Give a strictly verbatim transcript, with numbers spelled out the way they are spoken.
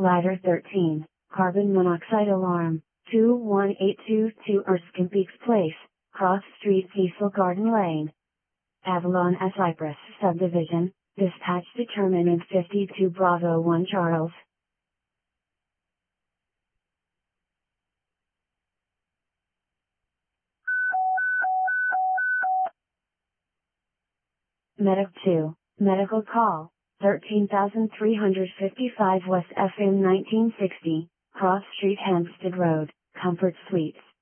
Ladder thirteen, carbon monoxide alarm, two one eight two two Erskine Peaks Place, Cross Street, Cecil Garden Lane. Avalon at Cypress Subdivision, dispatch determinant fifty-two Bravo one Charles. Medic two, medical call, thirteen thousand three hundred fifty-five West F M nineteen sixty, Cross Street, Hampstead Road, Comfort Suites.